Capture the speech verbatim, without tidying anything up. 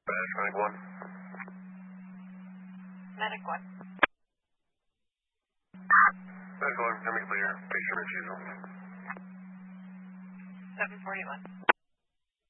Bash, Medic one. Medic one. Medic one, let me clear. Patient refusal. seven forty-one.